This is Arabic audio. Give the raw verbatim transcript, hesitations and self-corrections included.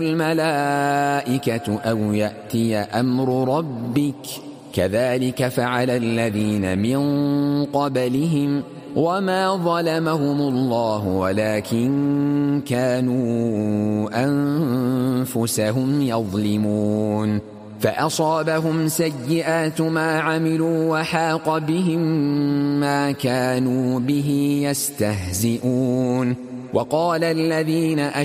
الملائكة أو يأتي أمر ربك كذلك فعل الذين من قبلهم وما ظلمهم الله ولكن كانوا أنفسهم يظلمون فأصابهم سيئات ما عملوا وحاق بهم ما كانوا به يستهزئون وقال الذين